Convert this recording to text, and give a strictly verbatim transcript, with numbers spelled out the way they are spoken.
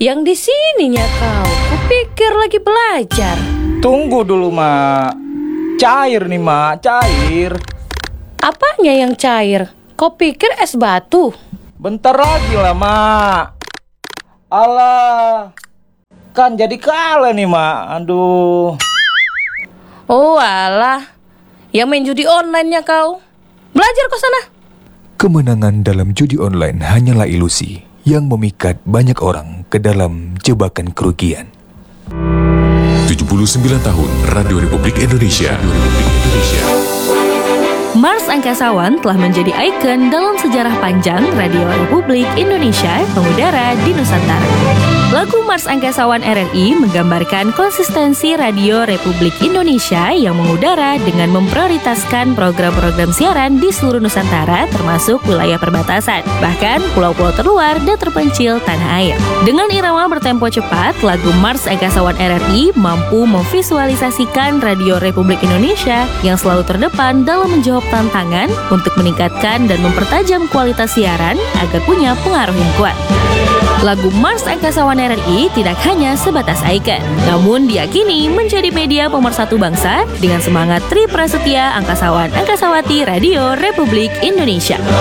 Yang di sininya kau, kupikir lagi belajar. Tunggu dulu, Mak. Cair nih, Mak, cair. Apanya yang cair? Kau pikir es batu? Bentar lagi lah, Mak. Alah, kan jadi kalah nih, Mak. Aduh. Oh alah, yang main judi online-nya kau. Belajar ke sana. Kemenangan dalam judi online hanyalah ilusi yang memikat banyak orang ke dalam jebakan kerugian. tujuh puluh sembilan tahun Radio Republik Indonesia. Radio Republik Indonesia. Mars Angkasawan telah menjadi ikon dalam sejarah panjang Radio Republik Indonesia mengudara di Nusantara. Lagu Mars Angkasawan R R I menggambarkan konsistensi Radio Republik Indonesia yang mengudara dengan memprioritaskan program-program siaran di seluruh Nusantara termasuk wilayah perbatasan, bahkan pulau-pulau terluar dan terpencil tanah air. Dengan irama bertempo cepat, lagu Mars Angkasawan R R I mampu memvisualisasikan Radio Republik Indonesia yang selalu terdepan dalam menjawab tantangan untuk meningkatkan dan mempertajam kualitas siaran agar punya pengaruh yang kuat. Lagu Mars Angkasawan R R I tidak hanya sebatas ikon, namun diyakini menjadi media pemersatu bangsa dengan semangat Tri Prasetya Angkasawan Angkasawati Radio Republik Indonesia.